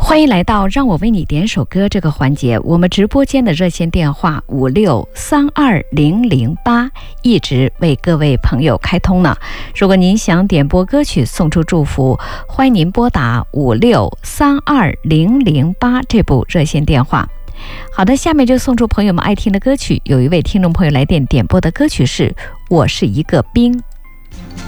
欢迎来到让我为你点首歌这个环节，我们直播间的热线电话56320008一直为各位朋友开通呢。如果您想点播歌曲送出祝福，欢迎您拨打56320008这部热线电话。好的，下面就送出朋友们爱听的歌曲。有一位听众朋友来电点播的歌曲是《我是一个兵》。